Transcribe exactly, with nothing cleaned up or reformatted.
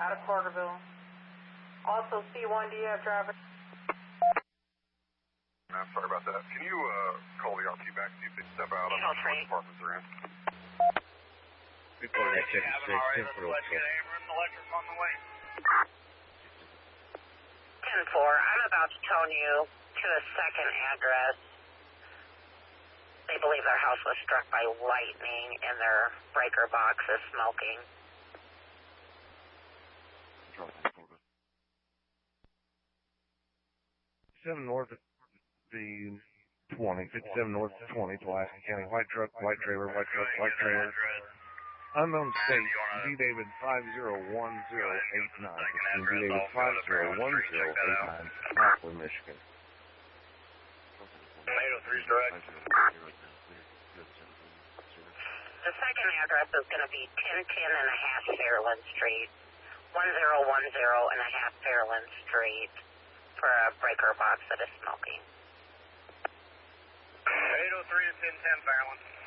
out of Porterville. Also, C one, do you have traffic? I'm sorry about that. Can you uh, call the R T back, see if they step out? I'm not sure what departments they're in. People are going to check the six, ten for those electric on the way. ten four, I'm about to tone you to a second address. They believe their house was struck by lightning and their breaker box is smoking. Seven north of the twenty, fifty-seven north of twenty, Pulaski County. White truck, white trailer, white truck, white trailer. Unknown state, D David five zero one zero eight nine. D David five zero one zero eight nine, Rockland, Michigan. eight oh three's direct. The second address is going to be ten ten and a half Fairland Street, one zero one zero and a half Fairland Street for a breaker box that is smoking. eight oh three to ten ten Fairland.